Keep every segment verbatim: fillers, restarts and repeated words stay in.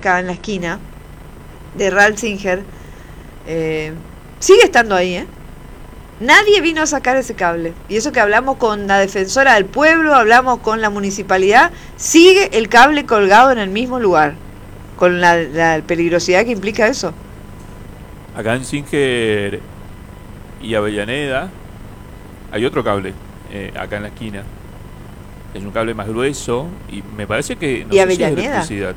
acá en la esquina de Ratzinger, eh, sigue estando ahí, ¿eh? Nadie vino a sacar ese cable. Y eso que hablamos con la defensora del pueblo, hablamos con la municipalidad, sigue el cable colgado en el mismo lugar, con la, la peligrosidad que implica eso. Acá en Singer y Avellaneda hay otro cable, eh, acá en la esquina. Es un cable más grueso y me parece que no ¿Y sé Avellaneda? Si es electricidad.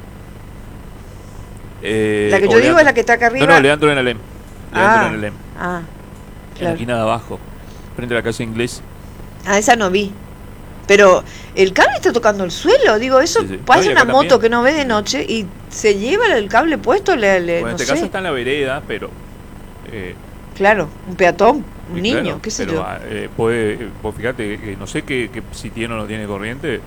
Eh, la que yo digo Leandro, es la que está acá arriba. No, no, Leandro en Alem. Leandro ah, en Alem. Ah, claro. En la esquina de abajo, frente a la casa inglés. Ah, esa no vi. Pero el cable está tocando el suelo, digo, eso sí, sí. pasa no, una moto también. que no ve de noche y se lleva el cable puesto, le, le, bueno, en no este sé. caso está en la vereda, pero... Eh, claro, un peatón, un niño, claro, qué sé pero, yo. Eh, puede, pues fíjate, que no sé que, que si tiene o no tiene corriente.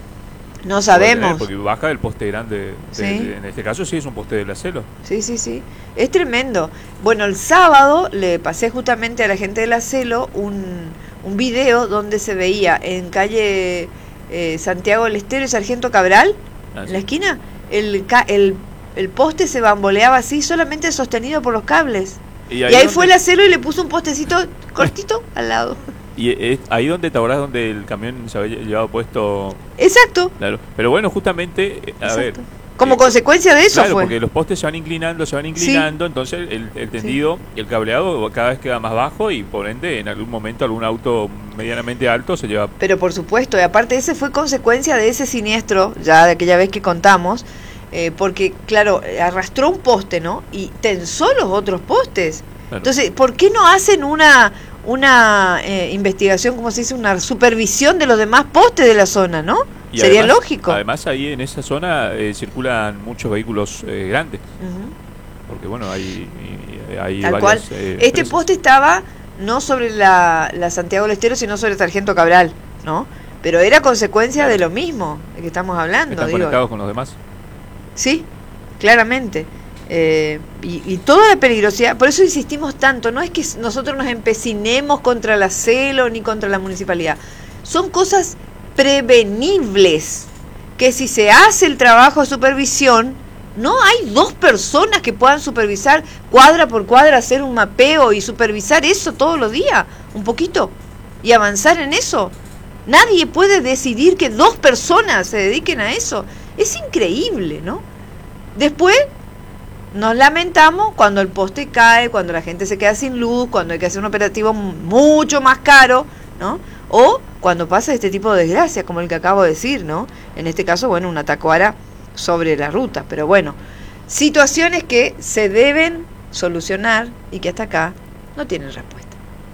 No sabemos. Tener, porque baja del poste grande. De, ¿Sí? de, en este caso sí es un poste de la Celo. Sí, sí, sí. Es tremendo. Bueno, el sábado le pasé justamente a la gente de la Celo un, un video donde se veía en calle eh, Santiago del Estero y Sargento Cabral, Ah, en sí. la esquina, el, ca el, el poste se bamboleaba así, solamente sostenido por los cables. Y ahí, y ahí fue la Celo y le puso un postecito cortito al lado. Y es ahí donde te acordás donde el camión se había llevado puesto. Exacto. Claro. Pero bueno, justamente, a Exacto. ver. Como eh, consecuencia de eso claro, fue. porque los postes se van inclinando, se van inclinando, sí. Entonces el, el tendido y sí. el cableado cada vez queda más bajo y por ende en algún momento algún auto medianamente alto se lleva. Pero por supuesto, y aparte ese fue consecuencia de ese siniestro, ya de aquella vez que contamos, eh, porque claro, arrastró un poste, ¿no? Y tensó los otros postes. Claro. Entonces, ¿por qué no hacen una una eh, investigación, como se dice, una supervisión de los demás postes de la zona, ¿no? Y sería además, lógico. Además ahí en esa zona eh, circulan muchos vehículos eh, grandes, uh-huh. porque bueno, hay, hay Tal varias, cual. Eh, este empresas. Poste estaba no sobre la, la Santiago del Estero, sino sobre Sargento Cabral, ¿no? Pero era consecuencia claro. de lo mismo de que estamos hablando. ¿Están digo. conectados con los demás? Sí, claramente. Eh, y, y toda la peligrosidad, por eso insistimos tanto, no es que nosotros nos empecinemos contra la Celo ni contra la municipalidad, son cosas prevenibles, que si se hace el trabajo de supervisión, no hay dos personas que puedan supervisar cuadra por cuadra, hacer un mapeo y supervisar eso todos los días, un poquito, y avanzar en eso. Nadie puede decidir que dos personas se dediquen a eso, es increíble, ¿no? Después nos lamentamos cuando el poste cae, cuando la gente se queda sin luz, cuando hay que hacer un operativo mucho más caro, ¿no? O cuando pasa este tipo de desgracia, como el que acabo de decir, ¿no? En este caso, bueno, una tacuara sobre la ruta. Pero bueno, situaciones que se deben solucionar y que hasta acá no tienen respuesta.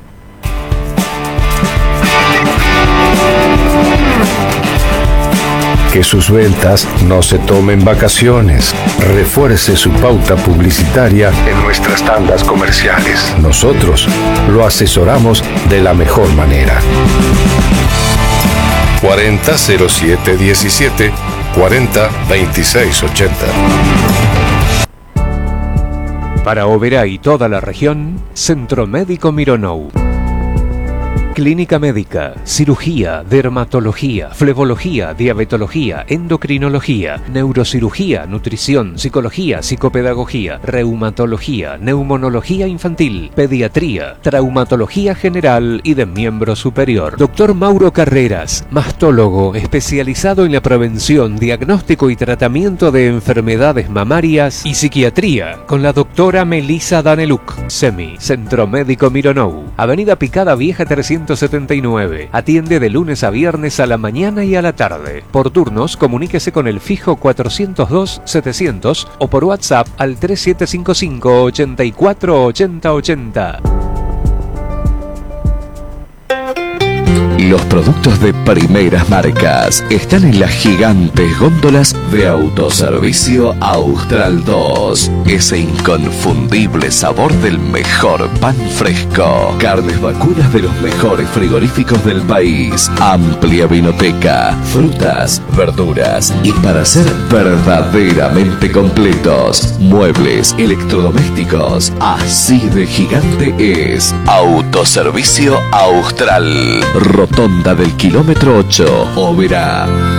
Que sus ventas no se tomen vacaciones. Refuerce su pauta publicitaria en nuestras tandas comerciales. Nosotros lo asesoramos de la mejor manera. cuarenta cero siete diecisiete cuarenta veintiséis ochenta. Para Oberá y toda la región, Centro Médico Mironou. Clínica médica, cirugía, dermatología, flebología, diabetología, endocrinología, neurocirugía, nutrición, psicología, psicopedagogía, reumatología, neumonología infantil, pediatría, traumatología general y de miembro superior. Doctor Mauro Carreras, mastólogo especializado en la prevención, diagnóstico y tratamiento de enfermedades mamarias y psiquiatría, con la doctora Melissa Daneluk. SEMI, Centro Médico Mironou, Avenida Picada Vieja trescientos setenta y nueve. Atiende de lunes a viernes a la mañana y a la tarde. Por turnos, comuníquese con el fijo cuatrocientos dos setecientos o por WhatsApp al tres siete cinco cinco ochenta y cuatro ochenta ochenta. Los productos de primeras marcas están en las gigantes góndolas de Autoservicio Austral dos. Ese inconfundible sabor del mejor pan fresco. Carnes vacunas de los mejores frigoríficos del país. Amplia vinoteca, frutas, verduras y para ser verdaderamente completos, muebles, electrodomésticos. Así de gigante es Autoservicio Austral. Rotonda del kilómetro ocho, Oberá.